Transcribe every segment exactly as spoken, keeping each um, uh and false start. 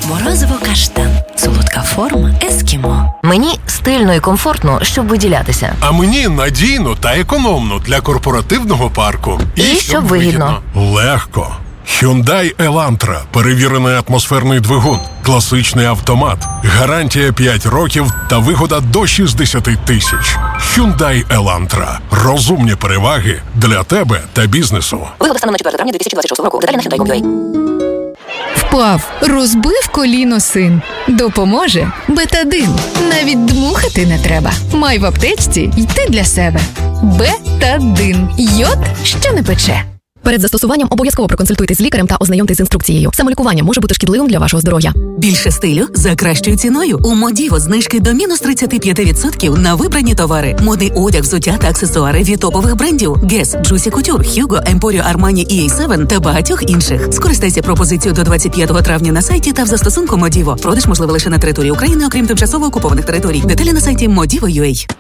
Морозиво каштан. Солодка форма ескімо. Мені стильно і комфортно, щоб виділятися. А мені надійно та економно для корпоративного парку. І, і щоб, щоб вигідно. Легко. Hyundai Elantra. Перевірений атмосферний двигун. Класичний автомат. Гарантія п'ять років та вигода до шістдесят тисяч. Hyundai Elantra. Розумні переваги для тебе та бізнесу. Вигода станом на четверте травня дві тисячі двадцять шостого року. Деталі на hyundai крапка com крапка ua. Впав, розбив коліно син. Допоможе Бетадин. Навіть дмухати не треба. Май в аптечці й ти для себе. Бетадин. Йод, що не пече. Перед застосуванням обов'язково проконсультуйтесь з лікарем та ознайомтесь з інструкцією. Самолікування може бути шкідливим для вашого здоров'я. Більше стилю за кращою ціною. У Модіво знижки до мінус тридцять п'ять відсотків на вибрані товари. Модний одяг, взуття та аксесуари від топових брендів Guess, Juicy Couture, Hugo, Emporio Armani і ей севен та багатьох інших. Скористайся пропозицією до двадцять п'ятого травня на сайті та в застосунку Модіво. Продаж можливий лише на території України, окрім тимчасово окупованих територій. Деталі на сайті модіво крапка ю а.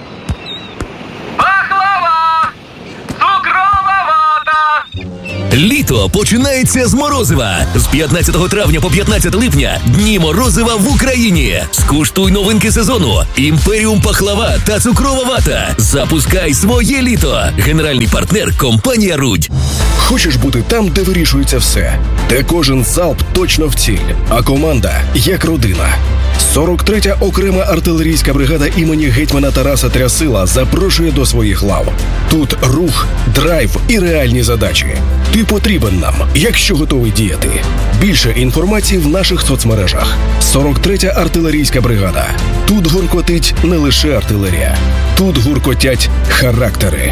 Літо починається з морозива. З п'ятнадцятого травня по п'ятнадцяте липня дні морозива в Україні. Скуштуй новинки сезону. Імперіум пахлава та цукрова вата. Запускай своє літо. Генеральний партнер – компанія «Рудь». Хочеш бути там, де вирішується все, де кожен залп точно в ціль, а команда як родина. сорок третя окрема артилерійська бригада імені гетьмана Тараса Трясила запрошує до своїх лав. Тут рух, драйв і реальні задачі. Ти потрібен нам, якщо готовий діяти. Більше інформації в наших соцмережах. сорок третя артилерійська бригада. Тут гуркотить не лише артилерія. Тут гуркотять характери.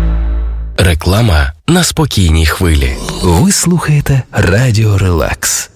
Реклама на спокійній хвилі. Ви слухаєте Радіо Релакс.